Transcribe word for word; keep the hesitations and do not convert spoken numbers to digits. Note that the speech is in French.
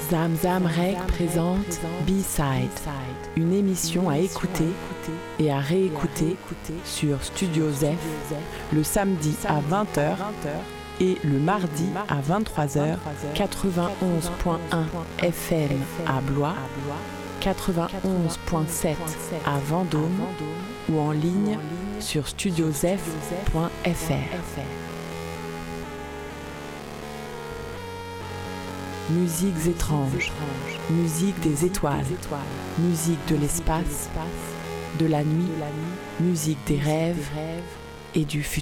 Zamzam Rec présente B-Side, une émission à écouter et à réécouter sur Studio Zef le samedi à vingt heures et le mardi à vingt-trois heures, quatre-vingt-onze point un F M à Blois, quatre-vingt-onze point sept à Vendôme ou en ligne sur studio zef point f r. Musiques étranges, musique des étoiles, musique de l'espace, de la nuit, musique des rêves et du futur.